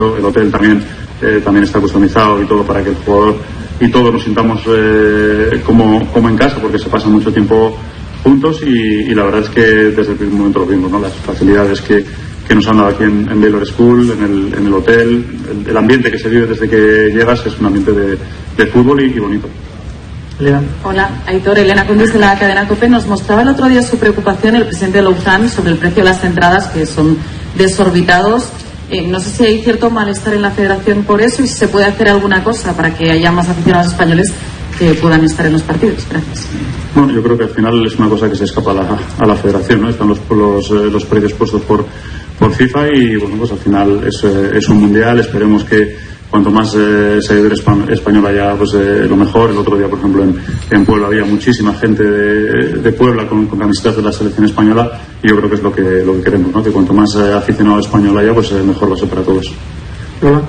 El hotel también está customizado y todo para que el jugador y todos nos sintamos como en casa, porque se pasa mucho tiempo juntos y la verdad es que desde el primer momento lo vimos, ¿no? Las facilidades que nos han dado aquí en Baylor School, en el hotel, el ambiente que se vive desde que llegas es un ambiente de fútbol y bonito. Elena. Hola, Aitor. Elena Condis de la cadena COPE. Nos mostraba el otro día su preocupación el presidente de Lausanne sobre el precio de las entradas, que son desorbitados. No sé si hay cierto malestar en la federación por eso y si se puede hacer alguna cosa para que haya más aficionados españoles que puedan estar en los partidos. Gracias. Bueno, yo creo que al final es una cosa que se escapa a la federación, ¿no? Están los precios puestos por FIFA y bueno, pues al final es un mundial. Esperemos que cuanto más seguidor español haya, pues lo mejor. El otro día, por ejemplo, en Puebla había muchísima gente de Puebla con camisetas de la selección española y yo creo que es lo que queremos, ¿no? Que cuanto más aficionado español haya, pues mejor va a ser para todos. Lola.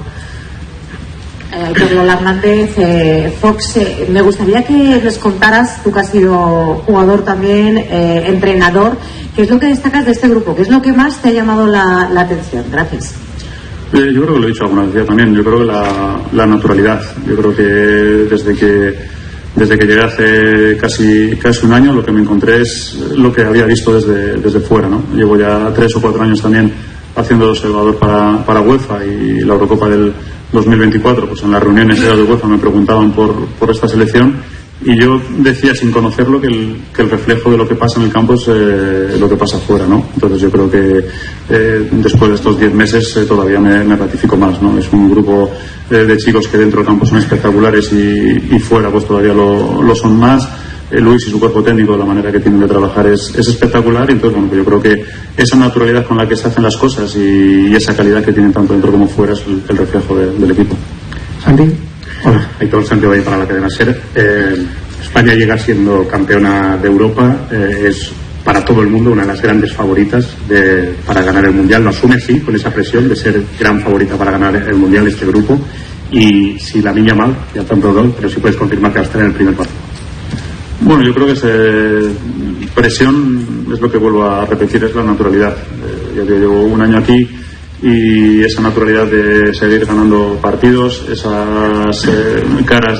Lola Hernández, Fox, me gustaría que les contaras, tú que has sido jugador también, entrenador, ¿qué es lo que destacas de este grupo? ¿Qué es lo que más te ha llamado la atención? Gracias. Yo creo que lo he dicho alguna vez ya también. Yo creo que la naturalidad. Yo creo que desde que llegué hace casi un año, lo que me encontré es lo que había visto desde fuera, ¿no? Llevo ya 3 o 4 años también haciendo de observador para UEFA y la Eurocopa del 2024. Pues en las reuniones de UEFA me preguntaban por esta selección y yo decía sin conocerlo que el reflejo de lo que pasa en el campo es lo que pasa afuera, ¿no? Entonces yo creo que después de estos 10 meses todavía me ratifico más, ¿no? Es un grupo de chicos que dentro del campo son espectaculares y fuera pues todavía lo son más. Luis y su cuerpo técnico, la manera que tienen de trabajar es espectacular y entonces bueno, pues yo creo que esa naturalidad con la que se hacen las cosas y esa calidad que tienen tanto dentro como fuera es el reflejo del equipo. Santi. Hola, Aitor Santiago para la cadena SER. España llega siendo campeona de Europa, es para todo el mundo una de las grandes favoritas para ganar el Mundial. Lo asume, sí, con esa presión de ser gran favorita para ganar el Mundial este grupo. Y si la niña mal, ya tanto gol, pero si puedes confirmar que va a estar en el primer partido. Bueno, yo creo que presión es lo que vuelvo a repetir, es la naturalidad. Ya que llevo un año aquí y esa naturalidad de seguir ganando partidos, esas caras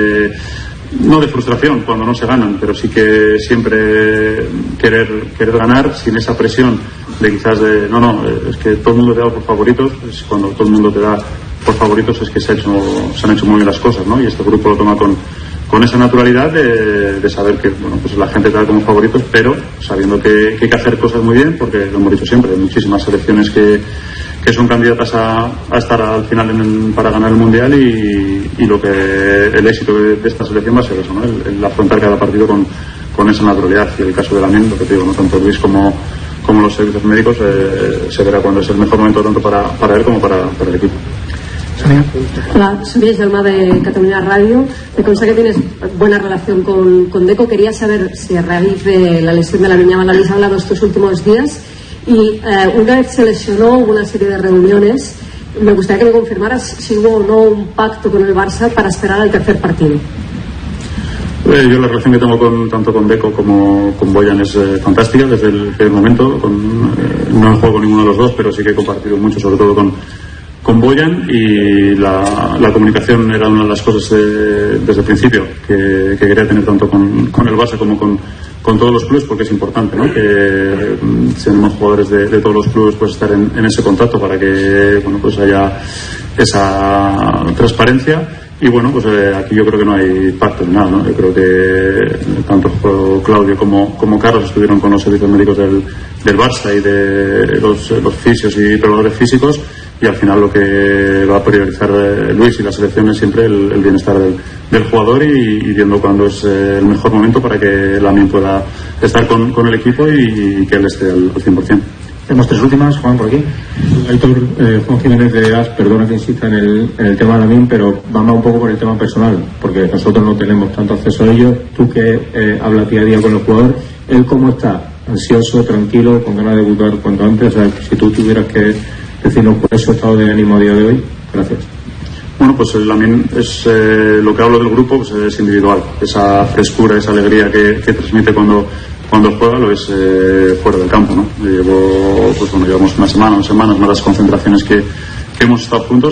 no de frustración cuando no se ganan, pero sí que siempre querer ganar sin esa presión de quizás es que todo el mundo te da por favoritos. Cuando todo el mundo te da por favoritos es que se han hecho muy bien las cosas, ¿no? Y este grupo lo toma con esa naturalidad de saber que bueno, pues la gente te da como favoritos, pero sabiendo que hay que hacer cosas muy bien, porque lo hemos dicho siempre, hay muchísimas selecciones que son candidatas a estar al final para ganar el Mundial y el éxito de esta selección va a ser eso, ¿no? El afrontar cada partido con esa naturalidad. Y el caso de Lamine, lo que te digo, ¿no? Tanto Luis como los servicios médicos se verá cuando es el mejor momento tanto para él como para el equipo. Hola, soy Gelma de Cataluña Radio. Me consta que tienes buena relación con Deco. Quería saber si a raíz de la lesión de la niña mal habéis hablado estos últimos días y una vez se lesionó hubo una serie de reuniones. Me gustaría que me confirmaras si hubo o no un pacto con el Barça para esperar al tercer partido. Yo la relación que tengo tanto con Deco como con Bojan es fantástica desde el primer momento. No he jugado con ninguno de los dos, pero sí que he compartido mucho, sobre todo con Bojan, y la comunicación era una de las cosas desde el principio que quería tener tanto con el Barça como con todos los clubes, porque es importante, ¿no? Que si tenemos jugadores de todos los clubes, pues estar en ese contacto para que bueno, pues haya esa transparencia. Y bueno, pues aquí yo creo que no hay pacto ni nada, ¿no? Yo creo que tanto Claudio como Carlos estuvieron con los servicios médicos del Barça y de los fisios y preparadores físicos, y al final lo que va a priorizar Luis y la selección es siempre el bienestar del jugador y viendo cuándo es el mejor momento para que Lamine pueda estar con el equipo y que él esté al 100%. Tenemos 3 últimas, Juan, por aquí. Aitor, Juan Jiménez de AS, perdona que insista en el tema de Lamine, pero vamos un poco por el tema personal, porque nosotros no tenemos tanto acceso a ello. Tú que hablas día a día con los jugadores, ¿él cómo está? ¿Ansioso, tranquilo, con ganas de debutar cuanto antes? O sea, si tú tuvieras que decirnos cuál es su estado de ánimo a día de hoy. Gracias. Bueno, pues Lamine es lo que hablo del grupo, pues es individual. Esa frescura, esa alegría que transmite cuando juega lo es fuera del campo, ¿no? Llevamos unas semanas, más las concentraciones que hemos estado juntos.